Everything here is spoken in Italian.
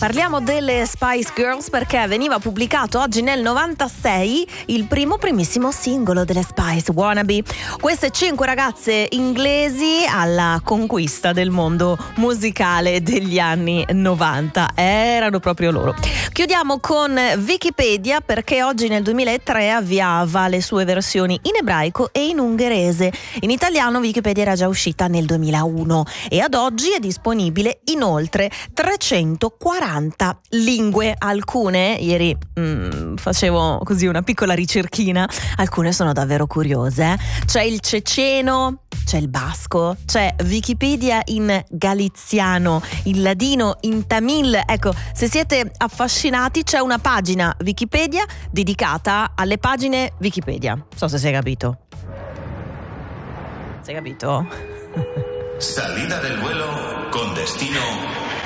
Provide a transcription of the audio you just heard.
Parliamo delle Spice Girls perché veniva pubblicato oggi nel 96 il primissimo singolo delle Spice, Wannabe. Queste 5 ragazze inglesi alla conquista del mondo musicale degli anni 90. Erano proprio loro. Chiudiamo con Wikipedia perché oggi nel 2003 avviava le sue versioni in ebraico e in ungherese. In italiano Wikipedia era già uscita nel 2001 e ad oggi è disponibile in oltre 340 lingue. Alcune, ieri facevo così una piccola ricerchina, alcune sono davvero curiose. C'è il ceceno, c'è il basco, c'è Wikipedia in galiziano, il ladino in tamil. Ecco, se siete affascinati c'è una pagina Wikipedia dedicata alle pagine Wikipedia. Non so se sei capito. Sei capito? Salida del vuelo con destino